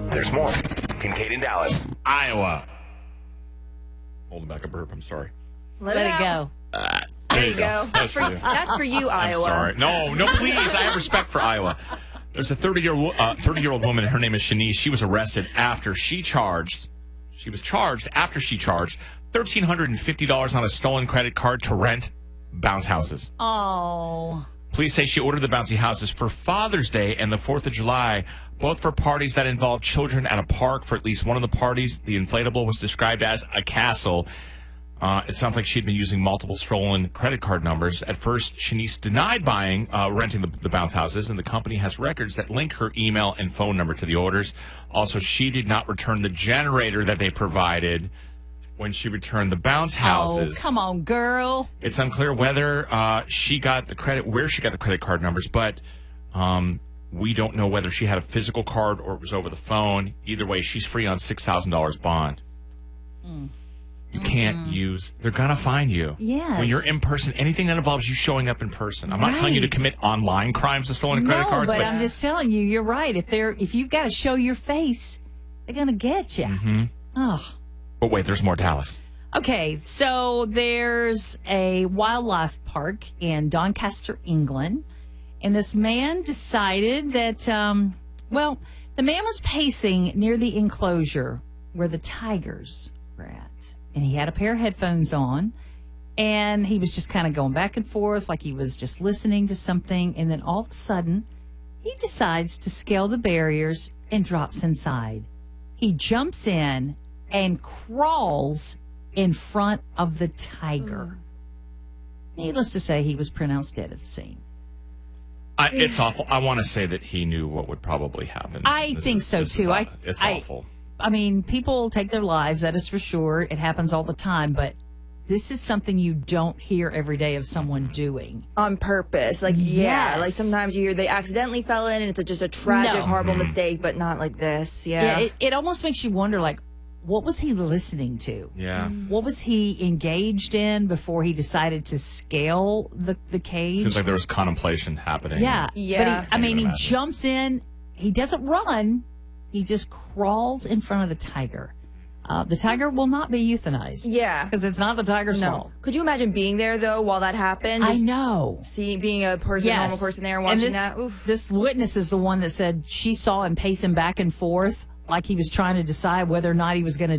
There's more. Kincaid in Dallas. Iowa. Holding back a burp. I'm sorry. Let it go. There you go. That's for you, Iowa. I'm sorry. No, please. I have respect for Iowa. There's a 30-year-old woman. Her name is Shanice. She was arrested after she charged $1,350 on a stolen credit card to rent bounce houses. Oh. Police say she ordered the bouncy houses for Father's Day and the 4th of July, both for parties that involved children at a park. For at least one of the parties, the inflatable was described as a castle. It sounds like she'd been using multiple stolen credit card numbers. At first, Shanice denied renting the bounce houses, and the company has records that link her email and phone number to the orders. Also, she did not return the generator that they provided when she returned the bounce houses. Oh, come on, girl. It's unclear whether where she got the credit card numbers, but we don't know whether she had a physical card or it was over the phone. Either way, she's free on $6,000 bond. You can't use. They're gonna find you. Yes. When you're in person, anything that involves you showing up in person. I'm not telling you to commit online crimes to stolen credit cards, but I'm just telling you, you're right. If you've got to show your face, they're gonna get you. Mm-hmm. Oh. But wait, there's more, Dallas. Okay, so there's a wildlife park in Doncaster, England, and this man decided that, the man was pacing near the enclosure where the tigers were at. And he had a pair of headphones on, and he was just kind of going back and forth like he was just listening to something. And then all of a sudden, he decides to scale the barriers and drops inside. He jumps in and crawls in front of the tiger. Needless to say, he was pronounced dead at the scene. It's awful. I want to say that he knew what would probably happen. I think so, too. It's awful. I mean, people take their lives, that is for sure. It happens all the time, but this is something you don't hear every day of someone doing. On purpose. Like, yeah. Like, sometimes you hear they accidentally fell in and it's just a tragic, horrible mistake, but not like this. Yeah. It almost makes you wonder, like, what was he listening to? Yeah. What was he engaged in before he decided to scale the cage? Seems like there was contemplation happening. Yeah. Yeah. But he jumps in. He doesn't run. He just crawls in front of the tiger. The tiger will not be euthanized. Yeah. Because it's not the tiger's fault. Could you imagine being there, though, while that happened? I know. Being a normal person there and watching that. Oof. This witness is the one that said she saw him pacing back and forth like he was trying to decide whether or not he was going to